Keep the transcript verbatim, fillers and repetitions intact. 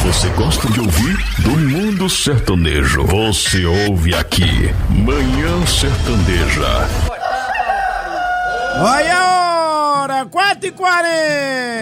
você gosta de ouvir do mundo sertanejo. Você ouve aqui, Manhã Sertaneja. Olha a hora, quatro e quarenta.